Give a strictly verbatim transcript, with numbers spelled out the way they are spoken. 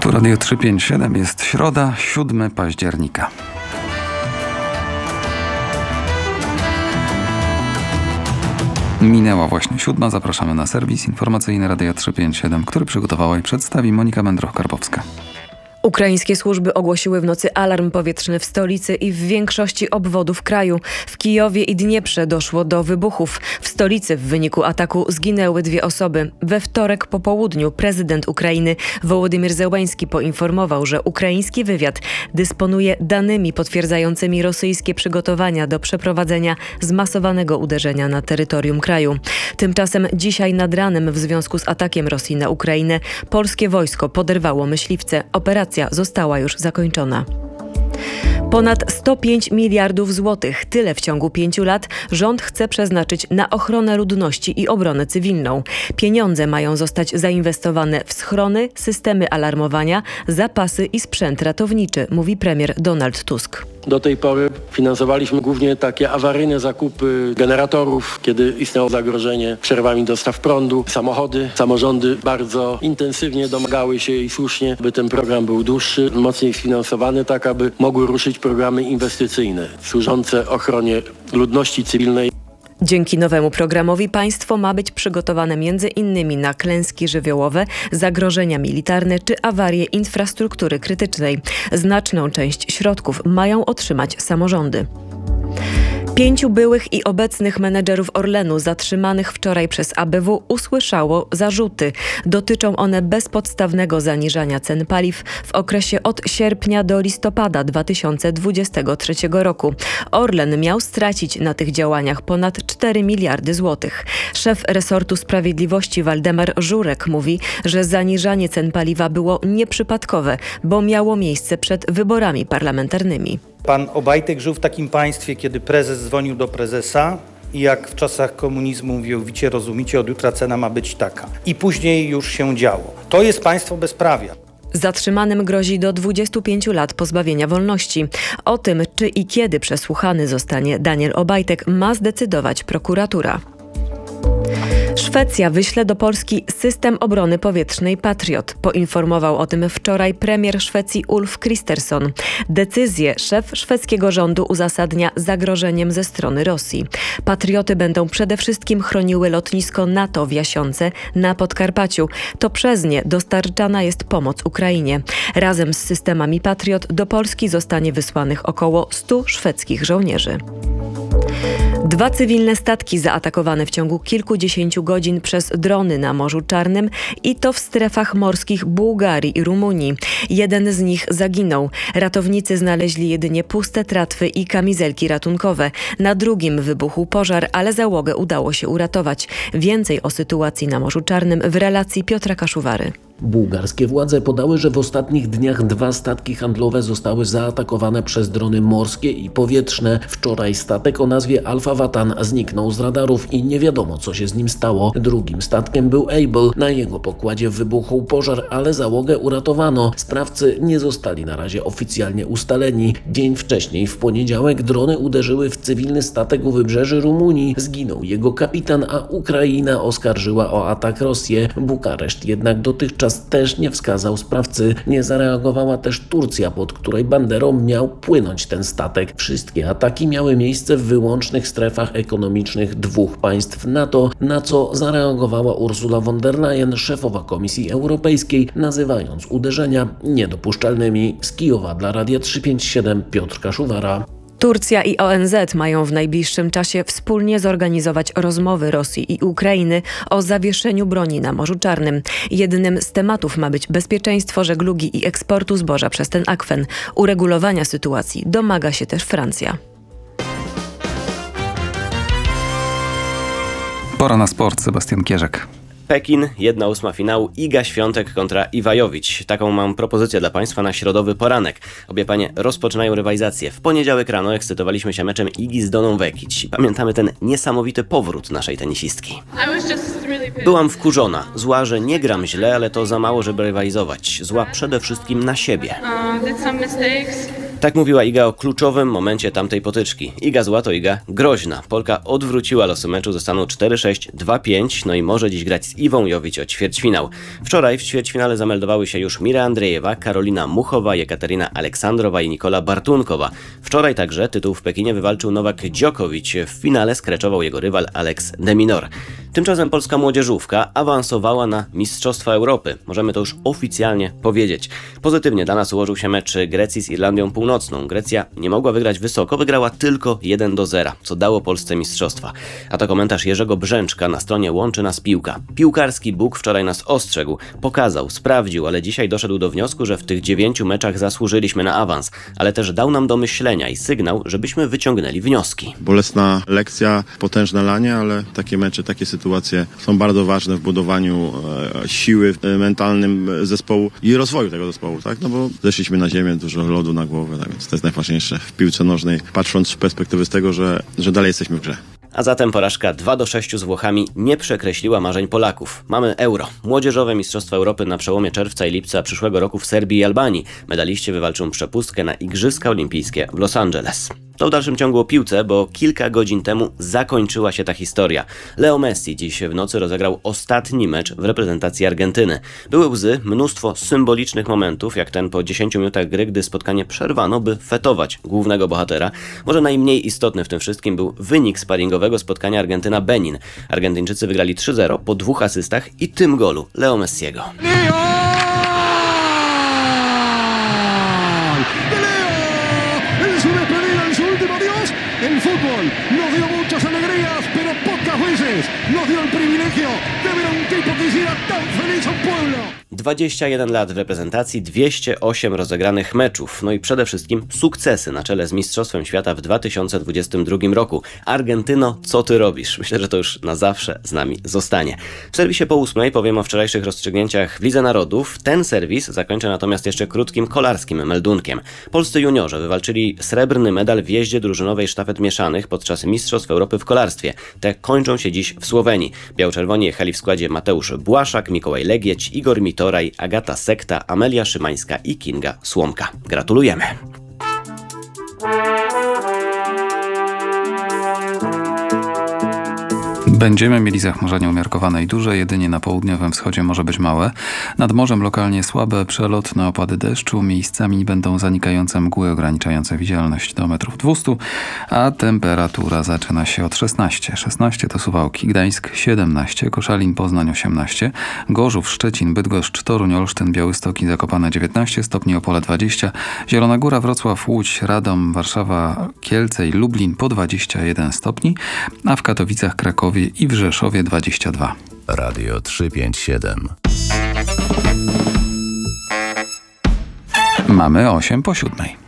Tu Radio trzysta pięćdziesiąt siedem, jest środa, siódmego października. Minęła właśnie siódma. Zapraszamy na serwis informacyjny Radia trzysta pięćdziesiąt siedem, który przygotowała i przedstawi Monika Mędroch-Karpowska. Ukraińskie służby ogłosiły w nocy alarm powietrzny w stolicy i w większości obwodów kraju. W Kijowie i Dnieprze doszło do wybuchów. W stolicy w wyniku ataku zginęły dwie osoby. We wtorek po południu prezydent Ukrainy Wołodymyr Zełański poinformował, że ukraiński wywiad dysponuje danymi potwierdzającymi rosyjskie przygotowania do przeprowadzenia zmasowanego uderzenia na terytorium kraju. Tymczasem dzisiaj nad ranem w związku z atakiem Rosji na Ukrainę polskie wojsko poderwało myśliwce. Operacja została już zakończona. Ponad sto pięć miliardów złotych. Tyle w ciągu pięciu lat rząd chce przeznaczyć na ochronę ludności i obronę cywilną. Pieniądze mają zostać zainwestowane w schrony, systemy alarmowania, zapasy i sprzęt ratowniczy, mówi premier Donald Tusk. Do tej pory finansowaliśmy głównie takie awaryjne zakupy generatorów, kiedy istniało zagrożenie przerwami dostaw prądu. Samochody, samorządy bardzo intensywnie domagały się i słusznie, by ten program był dłuższy, mocniej sfinansowany, tak aby mogły ruszyć programy inwestycyjne służące ochronie ludności cywilnej. Dzięki nowemu programowi państwo ma być przygotowane między innymi na klęski żywiołowe, zagrożenia militarne czy awarie infrastruktury krytycznej. Znaczną część środków mają otrzymać samorządy. Pięciu byłych i obecnych menedżerów Orlenu zatrzymanych wczoraj przez A B W usłyszało zarzuty. Dotyczą one bezpodstawnego zaniżania cen paliw w okresie od sierpnia do listopada dwa tysiące dwudziestego trzeciego roku. Orlen miał stracić na tych działaniach ponad cztery miliardy złotych. Szef resortu sprawiedliwości Waldemar Żurek mówi, że zaniżanie cen paliwa było nieprzypadkowe, bo miało miejsce przed wyborami parlamentarnymi. Pan Obajtek żył w takim państwie, kiedy prezes dzwonił do prezesa i jak w czasach komunizmu mówił, wicie, rozumicie, od jutra cena ma być taka. I później już się działo. To jest państwo bezprawia. Zatrzymanym grozi do dwudziestu pięciu lat pozbawienia wolności. O tym, czy i kiedy przesłuchany zostanie Daniel Obajtek, ma zdecydować prokuratura. Szwecja wyśle do Polski system obrony powietrznej Patriot. Poinformował o tym wczoraj premier Szwecji Ulf Kristersson. Decyzję szef szwedzkiego rządu uzasadnia zagrożeniem ze strony Rosji. Patrioty będą przede wszystkim chroniły lotnisko NATO w Jasionce na Podkarpaciu. To przez nie dostarczana jest pomoc Ukrainie. Razem z systemami Patriot do Polski zostanie wysłanych około stu szwedzkich żołnierzy. Dwa cywilne statki zaatakowane w ciągu kilkudziesięciu godzin przez drony na Morzu Czarnym i to w strefach morskich Bułgarii i Rumunii. Jeden z nich zaginął. Ratownicy znaleźli jedynie puste tratwy i kamizelki ratunkowe. Na drugim wybuchł pożar, ale załogę udało się uratować. Więcej o sytuacji na Morzu Czarnym w relacji Piotra Kaszuwary. Bułgarskie władze podały, że w ostatnich dniach dwa statki handlowe zostały zaatakowane przez drony morskie i powietrzne. Wczoraj statek o nazwie Alfa Vatan zniknął z radarów i nie wiadomo, co się z nim stało. Drugim statkiem był Able. Na jego pokładzie wybuchł pożar, ale załogę uratowano. Sprawcy nie zostali na razie oficjalnie ustaleni. Dzień wcześniej, w poniedziałek, drony uderzyły w cywilny statek u wybrzeży Rumunii. Zginął jego kapitan, a Ukraina oskarżyła o atak Rosję. Bukareszt jednak dotychczas też nie wskazał sprawcy. Nie zareagowała też Turcja, pod której banderą miał płynąć ten statek. Wszystkie ataki miały miejsce w wyłącznych strefach ekonomicznych dwóch państw NATO, na co zareagowała Ursula von der Leyen, szefowa Komisji Europejskiej, nazywając uderzenia niedopuszczalnymi. Z Kijowa dla Radia trzysta pięćdziesiąt siedem Piotr Kaszuwara. Turcja i O N Z mają w najbliższym czasie wspólnie zorganizować rozmowy Rosji i Ukrainy o zawieszeniu broni na Morzu Czarnym. Jednym z tematów ma być bezpieczeństwo żeglugi i eksportu zboża przez ten akwen. Uregulowania sytuacji domaga się też Francja. Pora na sport. Sebastian Kierzek. Pekin, jedna ósma finału Iga Świątek kontra Iwajowicz. Taką mam propozycję dla Państwa na środowy poranek. Obie panie rozpoczynają rywalizację. W poniedziałek rano ekscytowaliśmy się meczem Igi z Doną Vekic. Pamiętamy ten niesamowity powrót naszej tenisistki. Byłam wkurzona. Zła, że nie gram źle, ale to za mało, żeby rywalizować. Zła przede wszystkim na siebie. Tak mówiła Iga o kluczowym momencie tamtej potyczki. Iga zła to Iga groźna. Polka odwróciła losy meczu ze stanu cztery sześć dwa pięć, no i może dziś grać z Iwą Jowić o ćwierćfinał. Wczoraj w ćwierćfinale zameldowały się już Mira Andrejewa, Karolina Muchowa, Jekaterina Aleksandrowa i Nikola Bartunkowa. Wczoraj także tytuł w Pekinie wywalczył Nowak Djokovic. W finale skreczował jego rywal Alex de Minaur. Tymczasem polska młodzieżówka awansowała na Mistrzostwa Europy. Możemy to już oficjalnie powiedzieć. Pozytywnie dla nas ułożył się mecz Grecji z Irlandią Północną. Grecja nie mogła wygrać wysoko, wygrała tylko jeden do zera, co dało Polsce mistrzostwa. A to komentarz Jerzego Brzęczka na stronie Łączy Nas Piłka. Piłkarski Bóg wczoraj nas ostrzegł, pokazał, sprawdził, ale dzisiaj doszedł do wniosku, że w tych dziewięciu meczach zasłużyliśmy na awans, ale też dał nam do myślenia i sygnał, żebyśmy wyciągnęli wnioski. Bolesna lekcja, potężne lanie, ale takie mecze, takie sytuacje są bardzo ważne w budowaniu e, siły e, mentalnym zespołu i rozwoju tego zespołu, tak? No bo zeszliśmy na ziemię, dużo lodu na głowę, tak więc to jest najważniejsze w piłce nożnej, patrząc z perspektywy z tego, że, że dalej jesteśmy w grze. A zatem porażka dwa do sześciu z Włochami nie przekreśliła marzeń Polaków. Mamy Euro. Młodzieżowe Mistrzostwa Europy na przełomie czerwca i lipca przyszłego roku w Serbii i Albanii. Medaliści wywalczą przepustkę na Igrzyska Olimpijskie w Los Angeles. To w dalszym ciągu o piłce, bo kilka godzin temu zakończyła się ta historia. Leo Messi dziś w nocy rozegrał ostatni mecz w reprezentacji Argentyny. Były łzy, mnóstwo symbolicznych momentów, jak ten po dziesięciu minutach gry, gdy spotkanie przerwano, by fetować głównego bohatera. Może najmniej istotny w tym wszystkim był wynik sparingowego spotkania Argentyna-Benin. Argentyńczycy wygrali trzy zero po dwóch asystach i tym golu Leo Messiego. El fútbol nos dio muchas alegrías, pero pocas veces nos dio el privilegio de ver a un tipo que hiciera tan feliz a un pueblo. dwadzieścia jeden lat w reprezentacji, dwieście osiem rozegranych meczów, no i przede wszystkim sukcesy na czele z Mistrzostwem Świata w dwa tysiące dwudziestym drugim roku. Argentyno, co ty robisz? Myślę, że to już na zawsze z nami zostanie. W serwisie po ósmej powiem o wczorajszych rozstrzygnięciach w Lidze Narodów. Ten serwis zakończę natomiast jeszcze krótkim kolarskim meldunkiem. Polscy juniorzy wywalczyli srebrny medal w jeździe drużynowej sztafet mieszanych podczas Mistrzostw Europy w kolarstwie. Te kończą się dziś w Słowenii. Biało-czerwoni jechali w składzie Mateusz Błaszak, Mikołaj Legieć, Igor Mitoraj, Agata Sekta, Amelia Szymańska i Kinga Słomka. Gratulujemy! Będziemy mieli zachmurzenie umiarkowane i duże, jedynie na południowym wschodzie może być małe. Nad morzem lokalnie słabe, przelotne opady deszczu, miejscami będą zanikające mgły ograniczające widzialność do metrów dwustu, a temperatura zaczyna się od szesnaście. szesnaście to Suwałki, Gdańsk siedemnaście, Koszalin, Poznań osiemnaście, Gorzów, Szczecin, Bydgoszcz, Toruń, Olsztyn, Białystok i Zakopane dziewiętnaście stopni, Opole dwadzieścia, Zielona Góra, Wrocław, Łódź, Radom, Warszawa, Kielce i Lublin po dwadzieścia jeden stopni, a w Katowicach, Krakowie i w Rzeszowie dwadzieścia dwa. Radio trzysta pięćdziesiąt siedem. Mamy osiem po siódmej.